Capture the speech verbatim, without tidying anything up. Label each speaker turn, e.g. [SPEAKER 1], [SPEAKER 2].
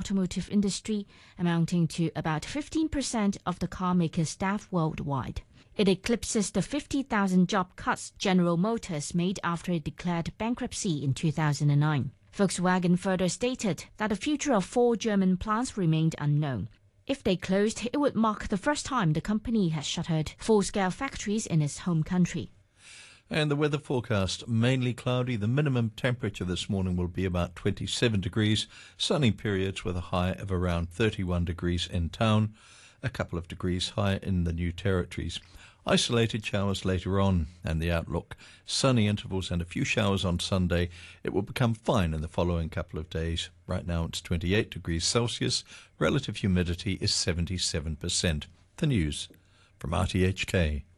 [SPEAKER 1] automotive industry, amounting to about fifteen percent of the car maker's staff worldwide. It eclipses the fifty thousand job cuts General Motors made after it declared bankruptcy in two thousand nine. Volkswagen further stated that the future of four German plants remained unknown. If they closed, it would mark the first time the company has shuttered full-scale factories in its home country.
[SPEAKER 2] And the weather forecast, mainly cloudy. The minimum temperature this morning will be about twenty-seven degrees, sunny periods with a high of around thirty-one degrees in town, a couple of degrees higher in the New Territories. Isolated showers later on, and the outlook, sunny intervals and a few showers on Sunday. It will become fine in the following couple of days. Right now it's twenty-eight degrees Celsius, relative humidity is seventy-seven percent. The news from R T H K.